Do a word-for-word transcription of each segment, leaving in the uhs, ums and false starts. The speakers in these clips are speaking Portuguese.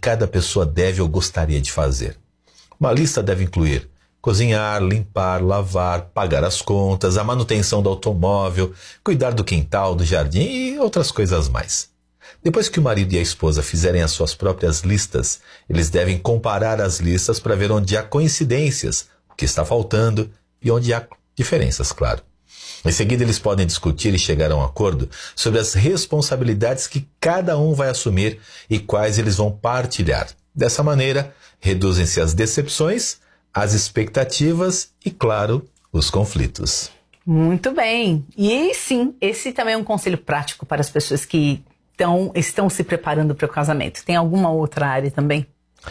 cada pessoa deve ou gostaria de fazer. Uma lista deve incluir cozinhar, limpar, lavar, pagar as contas, a manutenção do automóvel, cuidar do quintal, do jardim e outras coisas mais. Depois que o marido e a esposa fizerem as suas próprias listas, eles devem comparar as listas para ver onde há coincidências, o que está faltando e onde há diferenças, claro. Em seguida, eles podem discutir e chegar a um acordo sobre as responsabilidades que cada um vai assumir e quais eles vão partilhar. Dessa maneira, reduzem-se as decepções, as expectativas e, claro, os conflitos. Muito bem. E sim, esse também é um conselho prático para as pessoas que tão, estão se preparando para o casamento. Tem alguma outra área também?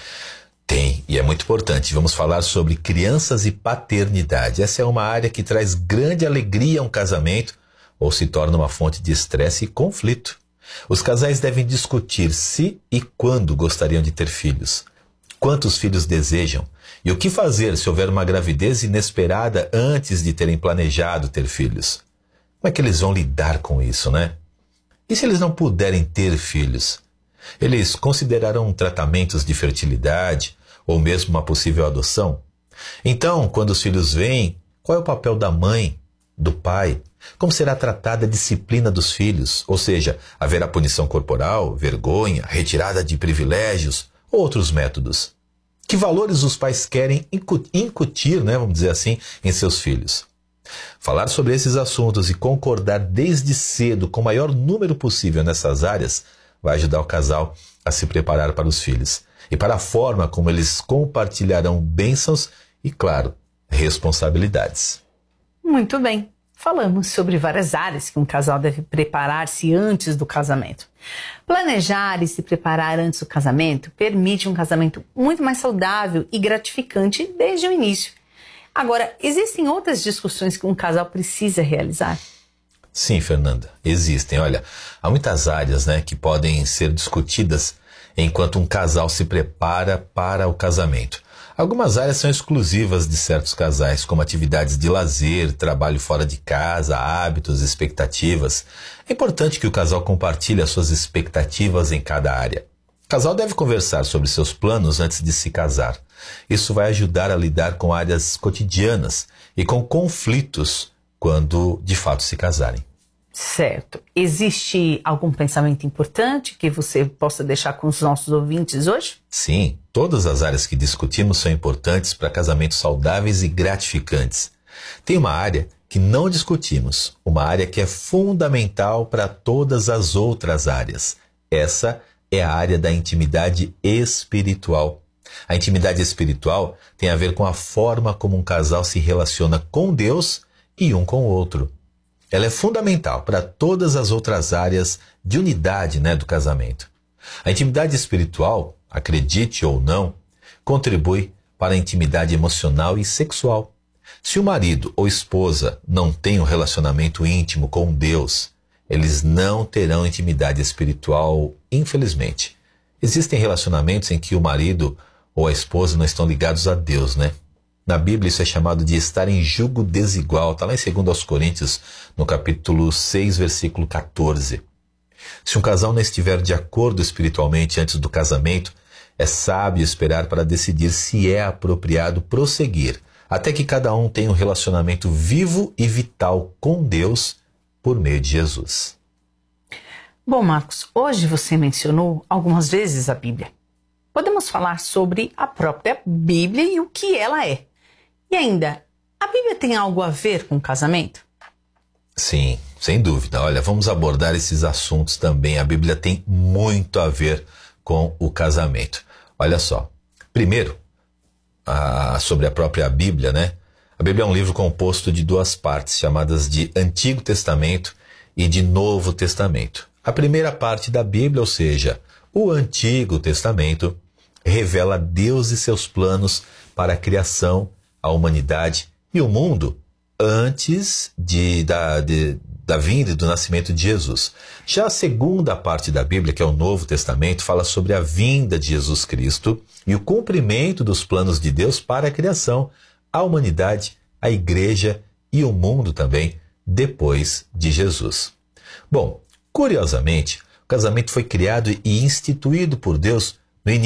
Tem, e é muito importante. Vamos falar sobre crianças e paternidade. Essa é uma área que traz grande alegria a um casamento ou se torna uma fonte de estresse e conflito. Os casais devem discutir se e quando gostariam de ter filhos, quantos filhos desejam e o que fazer se houver uma gravidez inesperada antes de terem planejado ter filhos. Como é que eles vão lidar com isso, né? E se eles não puderem ter filhos? Eles considerarão tratamentos de fertilidade ou mesmo uma possível adoção? Então, quando os filhos vêm, qual é o papel da mãe, do pai? Como será tratada a disciplina dos filhos? Ou seja, haverá punição corporal, vergonha, retirada de privilégios ou outros métodos? Que valores os pais querem incutir, né, vamos dizer assim, em seus filhos? Falar sobre esses assuntos e concordar desde cedo com o maior número possível nessas áreas vai ajudar o casal a se preparar para os filhos e para a forma como eles compartilharão bênçãos e, claro, responsabilidades. Muito bem. Falamos sobre várias áreas que um casal deve preparar-se antes do casamento. Planejar e se preparar antes do casamento permite um casamento muito mais saudável e gratificante desde o início. Agora, existem outras discussões que um casal precisa realizar? Sim, Fernanda, existem. Olha, há muitas áreas, né, que podem ser discutidas enquanto um casal se prepara para o casamento. Algumas áreas são exclusivas de certos casais, como atividades de lazer, trabalho fora de casa, hábitos, expectativas. É importante que o casal compartilhe as suas expectativas em cada área. O casal deve conversar sobre seus planos antes de se casar. Isso vai ajudar a lidar com áreas cotidianas e com conflitos quando de fato se casarem. Certo. Existe algum pensamento importante que você possa deixar com os nossos ouvintes hoje? Sim, todas as áreas que discutimos são importantes para casamentos saudáveis e gratificantes. Tem uma área que não discutimos, uma área que é fundamental para todas as outras áreas. Essa é a área da intimidade espiritual. A intimidade espiritual tem a ver com a forma como um casal se relaciona com Deus e um com o outro. Ela é fundamental para todas as outras áreas de unidade, né, do casamento. A intimidade espiritual, acredite ou não, contribui para a intimidade emocional e sexual. Se o marido ou esposa não tem um relacionamento íntimo com Deus, eles não terão intimidade espiritual, infelizmente. Existem relacionamentos em que o marido ou a esposa não estão ligados a Deus, né? Na Bíblia isso é chamado de estar em jugo desigual. Está lá em dois aos Coríntios, no capítulo seis, versículo quatorze. Se um casal não estiver de acordo espiritualmente antes do casamento, é sábio esperar para decidir se é apropriado prosseguir, até que cada um tenha um relacionamento vivo e vital com Deus por meio de Jesus. Bom, Marcos, hoje você mencionou algumas vezes a Bíblia. Podemos falar sobre a própria Bíblia e o que ela é. E ainda, a Bíblia tem algo a ver com o casamento? Sim, sem dúvida. Olha, vamos abordar esses assuntos também. A Bíblia tem muito a ver com o casamento. Olha só. Primeiro, a, sobre a própria Bíblia, né? A Bíblia é um livro composto de duas partes, chamadas de Antigo Testamento e de Novo Testamento. A primeira parte da Bíblia, ou seja, o Antigo Testamento, revela Deus e seus planos para a criação, a humanidade e o mundo antes de, da, de, da vinda e do nascimento de Jesus. Já a segunda parte da Bíblia, que é o Novo Testamento, fala sobre a vinda de Jesus Cristo e o cumprimento dos planos de Deus para a criação, a humanidade, a igreja e o mundo também, depois de Jesus. Bom, curiosamente, o casamento foi criado e instituído por Deus